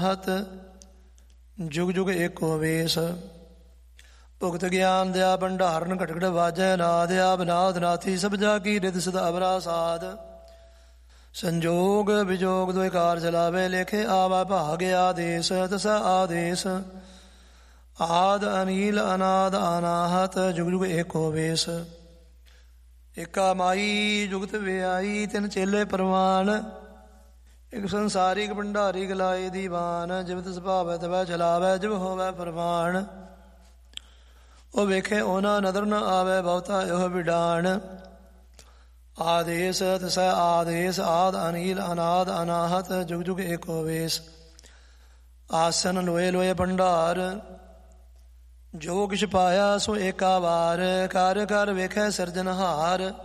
ਹਤ ਜੁਗ ਜੁਗ ਏਕੋ ਵੇਸ। ਭੁਗਤ ਗਿਆਨ ਦਿਆ ਭੰਡਾਰਨ ਘਟਘਟ ਵਾਜੈ ਨਾਦ। ਆਪ ਨਾਦ ਨਾਥੀ ਸਭ ਜਾ ਕੀ ਰਿਦ ਸਦਾ ਅਵਰਾ ਸਾਧ। ਸੰਜੋਗ ਵਿਜੋਗ ਦੁਇ ਕਾਰ ਚਲਾਵੇ ਲੇਖੇ ਆਵਾ ਭਾਗ ਆਦੇਸ। ਤਸਾ ਆਦੇਸ ਆਦ ਅਨੀਲ ਅਨਾਦ ਅਨਾਹਤ ਜੁਗ ਜੁਗ ਏਕੋ ਵੇਸ। ਏਕਾ ਮਾਈ ਜੁਗਤ ਵਿਆਈ ਤਿੰਨ ਚੇਲੇ ਪ੍ਰਵਾਨ। ਇੱਕ ਸੰਸਾਰਿਕ ਭੰਡਾਰੀ ਗਲਾਏ ਦੀਵਾਨ। ਜਿਵ ਤਿਸ ਭਾਵੈ ਤਵੈ ਚਲਾਵੈ ਜਿਵ ਹੋਵੈ ਪ੍ਰਵਾਨ। ਉਹ ਵੇਖੇ ਉਹਨਾਂ ਨਦਰ ਨ ਆਵੈ ਬਹੁਤਾ ਇਹੋ ਵਿਡਾਣ। ਆਦੇਸ ਤਸੈ ਆਦੇਸ ਆਦ ਅਨੀਲ ਅਨਾਦ ਅਨਾਹਤ ਜੁਗ ਜੁਗ ਏਕੋ ਵੇਸ। ਆਸਨ ਲੋਏ ਲੋਏ ਭੰਡਾਰ ਜੋ ਕਿਛ ਪਾਇਆ ਸੋ ਏਕਾ ਵਾਰ। ਕਰ ਕਰ ਵੇਖੈ ਸਿਰਜਨਹਾਰ।